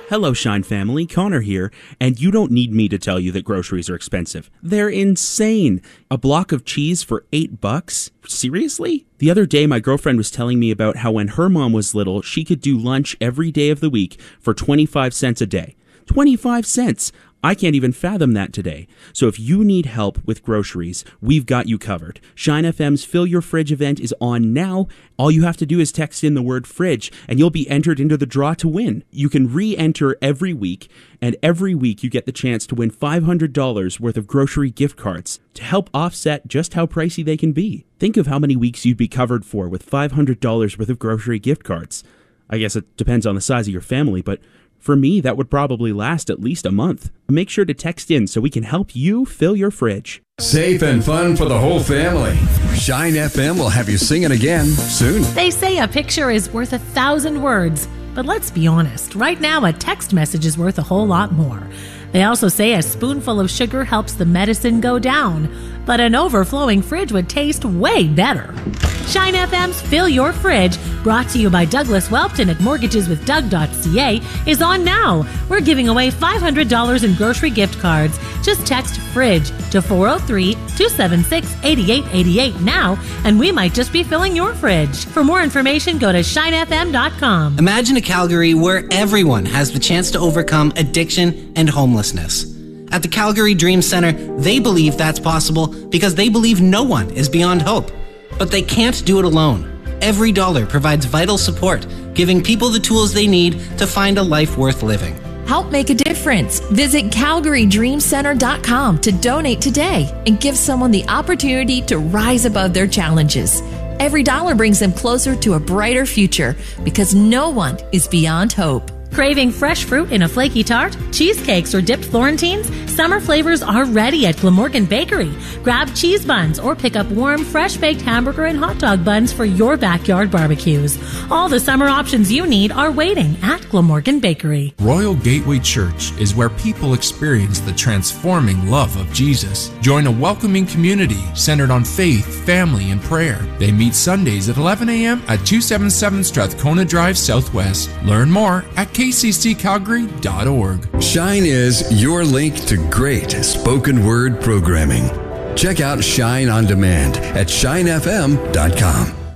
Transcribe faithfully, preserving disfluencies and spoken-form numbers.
Hello, Shine family. Connor here, and you don't need me to tell you that groceries are expensive. They're insane. A block of cheese for eight bucks? Seriously? The other day, my girlfriend was telling me about how when her mom was little, she could do lunch every day of the week for twenty-five cents a day. twenty-five cents! I can't even fathom that today. So if you need help with groceries, we've got you covered. Shine F M's Fill Your Fridge event is on now. All you have to do is text in the word fridge, and you'll be entered into the draw to win. You can re-enter every week, and every week you get the chance to win five hundred dollars worth of grocery gift cards to help offset just how pricey they can be. Think of how many weeks you'd be covered for with five hundred dollars worth of grocery gift cards. I guess it depends on the size of your family, but for me, that would probably last at least a month. Make sure to text in so we can help you fill your fridge. Safe and fun for the whole family. Shine F M will have you singing again soon. They say a picture is worth a thousand words, but let's be honest. Right now, a text message is worth a whole lot more. They also say a spoonful of sugar helps the medicine go down, but an overflowing fridge would taste way better. Shine F M's Fill Your Fridge, brought to you by Douglas Welpton at mortgages with doug dot c a, is on now. We're giving away five hundred dollars in grocery gift cards. Just text FRIDGE to four oh three, two seven six, eight eight eight eight now, and we might just be filling your fridge. For more information, go to shine f m dot com. Imagine a Calgary where everyone has the chance to overcome addiction and homelessness. At the Calgary Dream Center, they believe that's possible because they believe no one is beyond hope. But they can't do it alone. Every dollar provides vital support, giving people the tools they need to find a life worth living. Help make a difference. Visit calgary dream center dot com to donate today and give someone the opportunity to rise above their challenges. Every dollar brings them closer to a brighter future because no one is beyond hope. Craving fresh fruit in a flaky tart, cheesecakes, or dipped Florentines? Summer flavors are ready at Glamorgan Bakery. Grab cheese buns or pick up warm, fresh-baked hamburger and hot dog buns for your backyard barbecues. All the summer options you need are waiting at Glamorgan Bakery. Royal Gateway Church is where people experience the transforming love of Jesus. Join a welcoming community centered on faith, family, and prayer. They meet Sundays at eleven a.m. at two seventy-seven Strathcona Drive Southwest. Learn more at k c c calgary dot org. Shine is your link to great spoken word programming. Check out Shine on Demand at shine f m dot com.